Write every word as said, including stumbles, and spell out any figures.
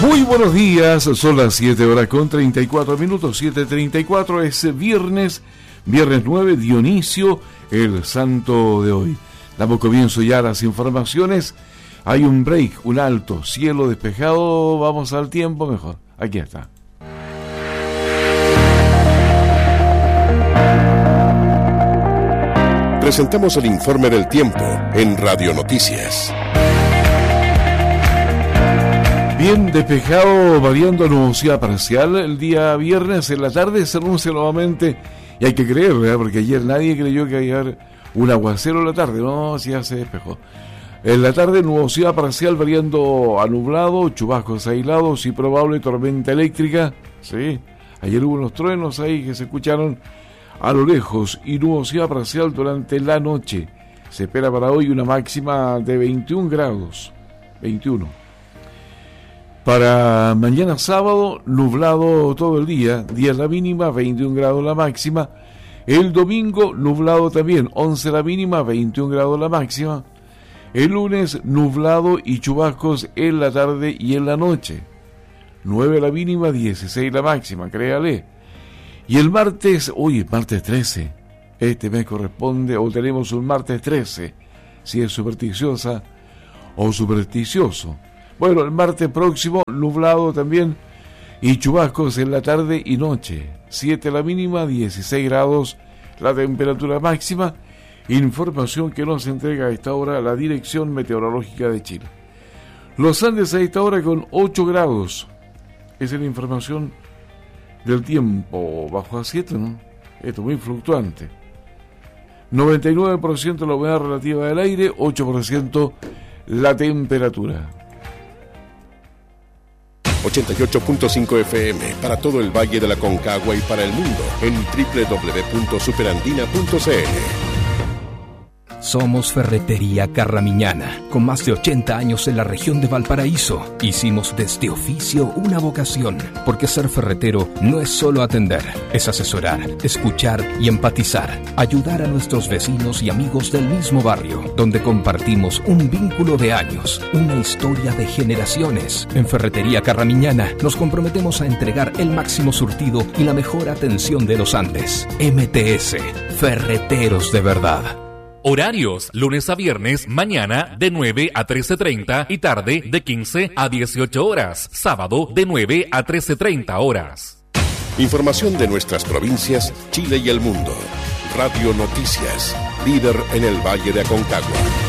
Muy buenos días, son las siete horas con treinta y cuatro minutos, siete treinta y cuatro, es viernes, viernes nueve, Dionisio, el santo de hoy. Damos comienzo ya a las informaciones, hay un break, un alto, cielo despejado, vamos al tiempo mejor, aquí está. Presentamos el informe del tiempo en Radio Noticias. Bien despejado, variando nubosidad parcial. El día viernes en la tarde se anuncia nuevamente, y hay que creer, ¿verdad? Porque ayer nadie creyó que iba a haber un aguacero en la tarde. No, si ya se despejó. En la tarde nubosidad parcial variando a nublado, chubascos aislados y probable tormenta eléctrica. Sí, ayer hubo unos truenos ahí que se escucharon a lo lejos, y nubosidad parcial durante la noche. Se espera para hoy una máxima de veintiún grados, veintiuno. Para mañana sábado, nublado todo el día, diez la mínima, veintiún grados la máxima. El domingo, nublado también, once la mínima, veintiún grados la máxima. El lunes, nublado y chubascos en la tarde y en la noche. nueve la mínima, dieciséis la máxima, créale. Y el martes, uy, martes trece, este mes corresponde, o tenemos un martes trece, si es supersticiosa o supersticioso. Bueno, el martes próximo, nublado también, y chubascos en la tarde y noche. siete la mínima, dieciséis grados la temperatura máxima. Información que nos entrega a esta hora la Dirección Meteorológica de Chile. Los Andes a esta hora con ocho grados. Esa es la información del tiempo, bajo a siete, ¿no? Esto muy fluctuante. noventa y nueve por ciento la humedad relativa del aire, ocho por ciento la temperatura. ochenta y ocho punto cinco F M para todo el Valle de la Concagua y para el mundo en doble u doble u doble u punto superandina punto c l. Somos Ferretería Carramiñana, con más de ochenta años en la región de Valparaíso. Hicimos de este oficio una vocación, porque ser ferretero no es solo atender, es asesorar, escuchar y empatizar, ayudar a nuestros vecinos y amigos del mismo barrio, donde compartimos un vínculo de años, una historia de generaciones. En Ferretería Carramiñana nos comprometemos a entregar el máximo surtido y la mejor atención de los Andes. M T S, Ferreteros de verdad. Horarios, lunes a viernes, mañana de nueve a trece treinta y tarde de quince a dieciocho horas. Sábado de nueve a trece treinta horas. Información de nuestras provincias, Chile y el mundo. Radio Noticias, líder en el Valle de Aconcagua.